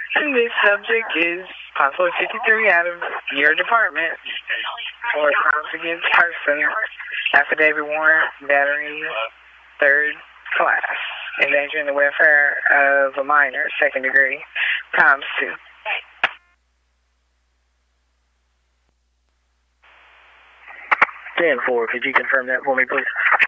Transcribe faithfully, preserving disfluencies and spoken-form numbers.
And this subject is possible fifty-three out of your department for crimes against person, affidavit warrant, battery, third class, endangering the welfare of a minor, second degree, times two. ten four, could you confirm that for me, please?